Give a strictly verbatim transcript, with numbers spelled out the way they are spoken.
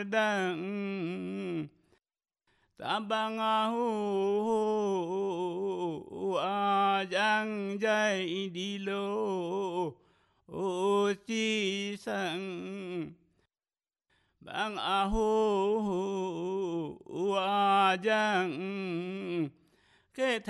đăng ta bang a hu a giang dây đi lô ô chi sang bang a hu a giang